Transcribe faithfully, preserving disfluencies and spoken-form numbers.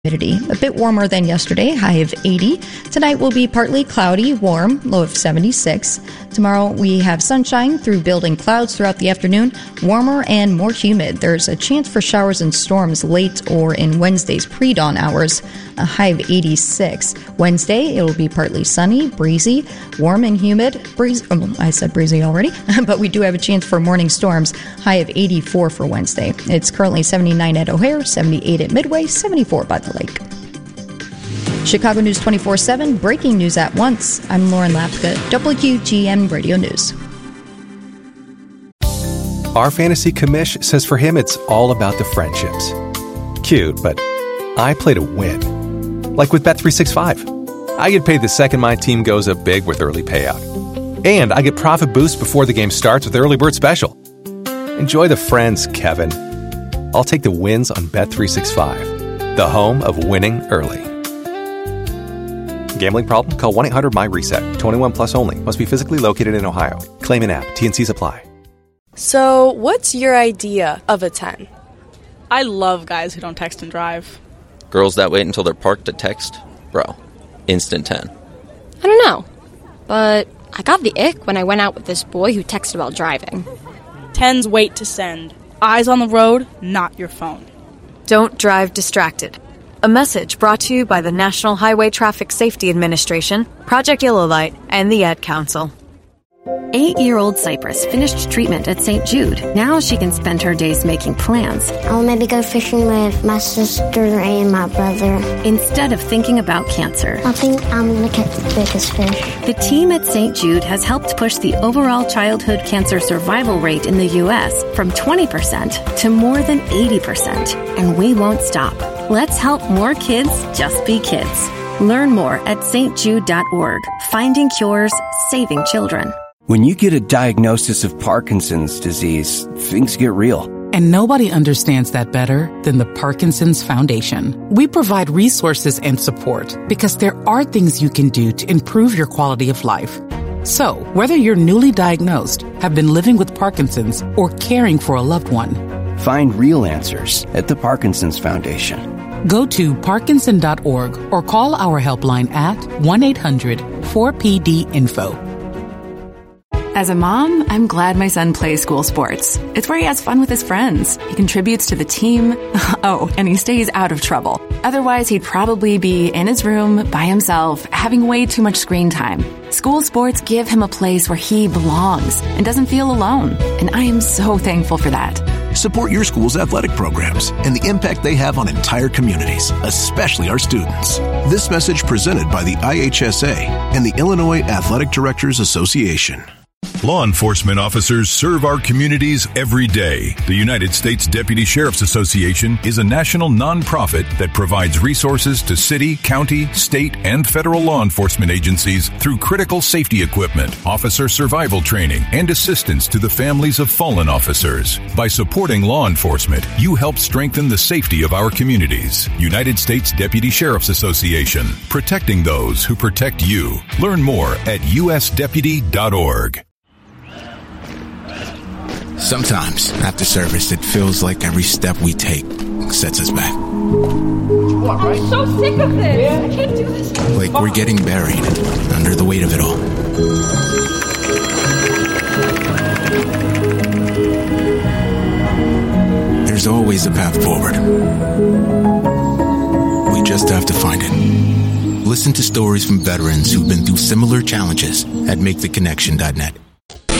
Humidity. A bit warmer than yesterday, high of eighty. Tonight will be partly cloudy, warm, low of seventy-six. Tomorrow we have sunshine through building clouds throughout the afternoon, warmer and more humid. There's a chance for showers and storms late or in Wednesday's pre-dawn hours, a high of eighty-six. Wednesday, it will be partly sunny, breezy, warm and humid. Breeze, oh, I said breezy already, but we do have a chance for morning storms, high of eighty-four for Wednesday. It's currently seventy-nine at O'Hare, seventy-eight at Midway, seventy-four by the lake. Chicago News twenty-four seven, breaking news at once. I'm Lauren Lapka, W G N Radio News. Our fantasy commish says for him it's all about the friendships. Cute, but I play to win. Like with Bet three sixty-five. I get paid the second my team goes up big with early payout. And I get profit boost before the game starts with early bird special. Enjoy the friends, Kevin. I'll take the wins on Bet three sixty-five, the home of winning early. Gambling problem? Call one eight hundred M Y reset. twenty-one plus only. Must be physically located in Ohio. Claim in app. T N Cs apply. So, what's your idea of a ten? I love guys who don't text and drive. Girls that wait until they're parked to text? Bro, instant ten. I don't know, but I got the ick when I went out with this boy who texted while driving. Tens wait to send. Eyes on the road, not your phone. Don't drive distracted. A message brought to you by the National Highway Traffic Safety Administration, Project Yellow Light, and the Ad Council. Eight-year-old Cypress finished treatment at Saint Jude. Now she can spend her days making plans. I'll maybe go fishing with my sister and my brother. Instead of thinking about cancer. I think I'm going to catch the biggest fish. The team at Saint Jude has helped push the overall childhood cancer survival rate in the U S from twenty percent to more than eighty percent. And we won't stop. Let's help more kids just be kids. Learn more at s t jude dot org. Finding cures, saving children. When you get a diagnosis of Parkinson's disease, things get real. And nobody understands that better than the Parkinson's Foundation. We provide resources and support because there are things you can do to improve your quality of life. So, whether you're newly diagnosed, have been living with Parkinson's, or caring for a loved one, find real answers at the Parkinson's Foundation. Go to parkinson dot org or call our helpline at one eight hundred four P D info. As a mom, I'm glad my son plays school sports. It's where he has fun with his friends. He contributes to the team. Oh, and he stays out of trouble. Otherwise, he'd probably be in his room by himself, having way too much screen time. School sports give him a place where he belongs and doesn't feel alone. And I am so thankful for that. Support your school's athletic programs and the impact they have on entire communities, especially our students. This message presented by the I H S A and the Illinois Athletic Directors Association. Law enforcement officers serve our communities every day. The United States Deputy Sheriff's Association is a national nonprofit that provides resources to city, county, state, and federal law enforcement agencies through critical safety equipment, officer survival training, and assistance to the families of fallen officers. By supporting law enforcement, you help strengthen the safety of our communities. United States Deputy Sheriff's Association, protecting those who protect you. Learn more at u s deputy dot org. Sometimes, after service, it feels like every step we take sets us back. I'm so sick of this. I can't do this. Like we're getting buried under the weight of it all. There's always a path forward. We just have to find it. Listen to stories from veterans who've been through similar challenges at make the connection dot net.